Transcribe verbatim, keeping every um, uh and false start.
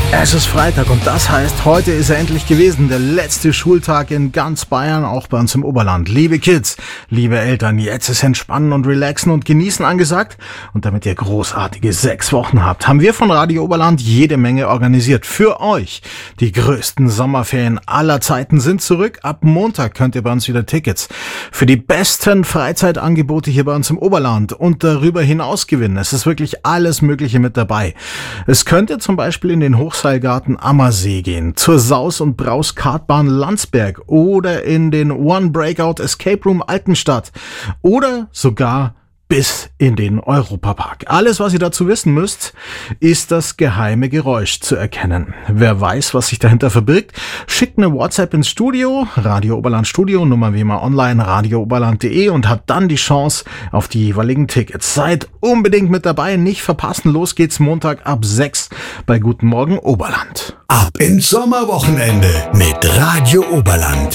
Es ist Freitag und das heißt, heute ist er endlich gewesen, der letzte Schultag in ganz Bayern, auch bei uns im Oberland. Liebe Kids, liebe Eltern, jetzt ist Entspannen und Relaxen und Genießen angesagt. Und damit ihr großartige sechs Wochen habt, haben wir von Radio Oberland jede Menge organisiert. Für euch. Die größten Sommerferien aller Zeiten sind zurück. Ab Montag könnt ihr bei uns wieder Tickets für die besten Freizeitangebote hier bei uns im Oberland und darüber hinaus gewinnen. Es ist wirklich alles Mögliche mit dabei. Es könnt ihr zum Beispiel in den Hochseilgarten Ammersee gehen, zur Saus- und Braus-Kartbahn Landsberg oder in den One Breakout Escape Room Altenstadt oder sogar bis in den Europapark. Alles, was ihr dazu wissen müsst, ist das geheime Geräusch zu erkennen. Wer weiß, was sich dahinter verbirgt, schickt eine WhatsApp ins Studio, Radio Oberland Studio, Nummer wie immer online, radio oberland punkt de und hat dann die Chance auf die jeweiligen Tickets. Seid unbedingt mit dabei, nicht verpassen. Los geht's Montag ab sechs bei Guten Morgen Oberland. Ab ins Sommerwochenende mit Radio Oberland.